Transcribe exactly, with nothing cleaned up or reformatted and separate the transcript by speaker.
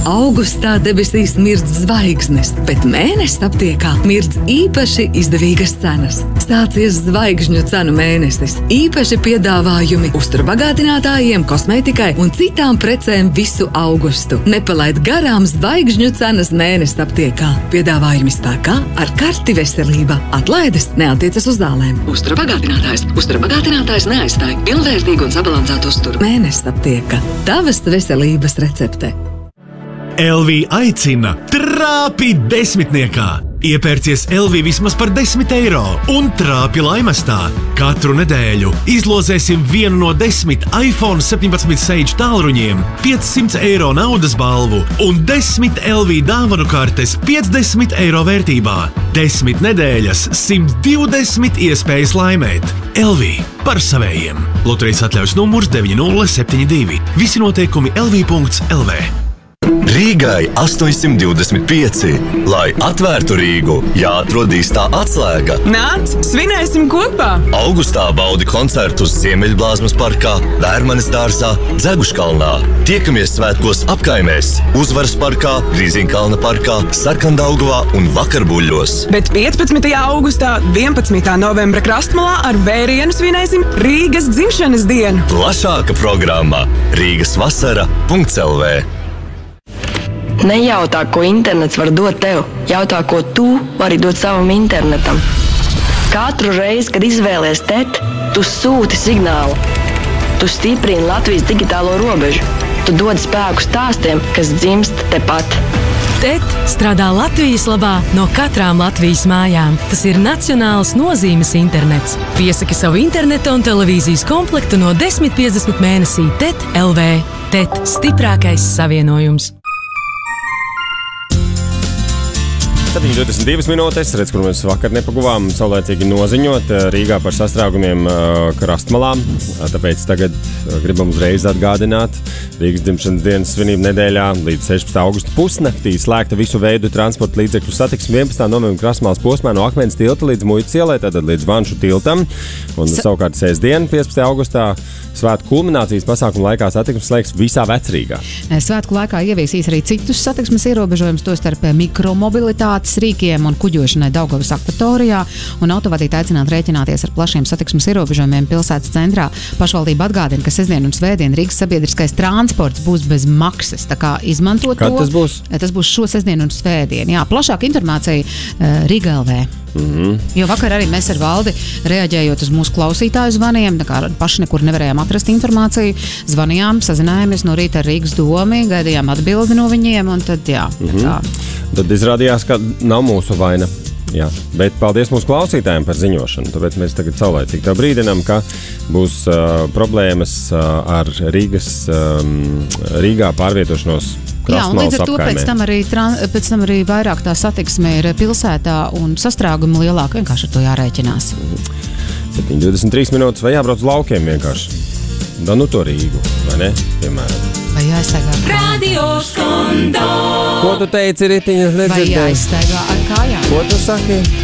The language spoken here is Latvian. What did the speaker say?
Speaker 1: Augustā debesīs mirdz zvaigznes, bet mēnesis aptiekā mirdz īpaši izdevīgas cenas. Sācies zvaigžņu cenu mēnesis. Īpaši piedāvājumi uzturbagātinātājiem, kosmētikai un citām precēm visu augustu. Nepalaid garām zvaigžņu cenas mēnesis aptiekā. Piedāvājumi spēkā ar karti veselība. Atlaides neatiecas uz zālēm. Uzturbagātinātājs. Uzturbagātinātājs neaizstāj pilnvērtīgu un sabalansētu uzturu. Mēnesis aptieka. Tavas veselības recepte.
Speaker 2: L V aicina trāpi desmitniekā. Iepērcies L V vismaz par desmit eiro un trāpi laimestā. Katru nedēļu izlozēsim vienu no desmit iPhone septiņpadsmit Sage tālruņiem, piecsimt eiro naudas balvu un desmit L V dāvanu kartes piecdesmit eiro vērtībā. desmit nedēļas, simt divdesmit iespējas laimēt. L V par savējiem. Loterijas atļaujas numurs deviņi nulle septiņi divi. Visi noteikumi L V punkts L V.
Speaker 3: Rīgai astoņsimt divdesmit pieci. Lai atvērtu Rīgu, jāatrod īstā atslēga.
Speaker 4: Nāc, svinēsim kopā!
Speaker 3: Augustā baudi koncertus Ziemeļblāzmas parkā, Vērmanes dārzā, Dzeguškalnā. Tiekamies svētkos apkaimēs, Uzvaras parkā, Grīziņkalna parkā, Sarkandaugavā un Vakarbuļļos.
Speaker 4: Bet piecpadsmitajā augustā, vienpadsmitā novembra Krastmalā ar vērienu svinēsim Rīgas dzimšanas dienu.
Speaker 3: Plašāka programma rīgasvasara punkts L V.
Speaker 5: Nejautā, ko internets var dot tev, jautā, ko tu vari dot savam internetam. Katru reizi, kad izvēlies T E T, tu sūti signālu. Tu stiprini Latvijas digitālo robežu. Tu dod spēku stāstiem, kas dzimst tepat.
Speaker 6: T E T strādā Latvijas labā no katrām Latvijas mājām. Tas ir nacionāls nozīmes internets. Piesaki savu interneta un televīzijas komplektu no desmit piecdesmit mēnesī T E T L V. T E T stiprākais savienojums.
Speaker 7: septiņi divdesmit divas minūtes, redz, kur mēs vakar nepaguvām saulēcīgi noziņot Rīgā par sastrēgumiem Krastmalā. Tāpēc tagad gribam uzreiz atgādināt Rīgas dzimšanas dienas svinību nedēļā līdz sešpadsmitā augusta pusnaktī slēgta visu veidu transporta līdzekļu satiksme vienpadsmitā novembra Krastmalas posmā no Akmens tilta līdz Muitas ielai, tātad līdz Vanšu tiltam. Un S savukārt sestdien, piecpadsmitajā augustā, svētku kulminācijas pasākuma laikā satiksmes slēgs visā Vecrīgā.
Speaker 8: Svētku laikā ieviesīs arī citus satiksmes ierobežojumus, tostarp mikromobilitātes rīkiem un kuģošanai Daugavas akvatorijā, un autovadītāji aicināt rēķināties ar plašiem satiksmes ierobežojumiem pilsētas centrā. Pašvaldība atgādina, ka sestdien un svētdien Rīgas sabiedriskais transports būs bez maksas, tā kā izmantot
Speaker 7: Kad
Speaker 8: to.
Speaker 7: tas būs?
Speaker 8: Tas būs šo sestdien un svētdien. Jā, plašāka informācija uh, Rīga L V.
Speaker 7: Mm-hmm.
Speaker 8: Jo vakar arī mēs ar Valdi, reaģējot uz mūsu klausītāju zvaniem, tā kā paši nekur nevarējām atrast informāciju, zvanījām, sazinājāmies no rīta ar Rīgas domi, gaidījām atbildi no viņiem, un tad jā.
Speaker 7: Mm-hmm.
Speaker 8: tā.
Speaker 7: Tad izrādījās, ka nav mūsu vaina. Jā, bet paldies mūsu klausītājiem par ziņošanu. Tāpēc mēs tagad saulēcīgi tev brīdinām, ka būs uh, problēmas uh, ar Rīgas, um, Rīgā pārvietošanos
Speaker 8: Jā, un līdz ar to
Speaker 7: apkaimē.
Speaker 8: pēc tam, arī, pēc tam arī vairāk tā satiksme ir pilsētā un sastrēguma lielāka. Vienkārši ar to jārēķinās.
Speaker 7: septiņi divdesmit trīs minūtes vai jābrauc uz laukiem vienkārši. Da nu to Rīgu, vai ne? Piemēram.
Speaker 8: Vai jāizstaigā ar
Speaker 9: Radio Skondo.
Speaker 7: Ko tu teici, Ritiņas?
Speaker 8: Vai jāizstaigā ar kājām?
Speaker 7: Ko tu saki?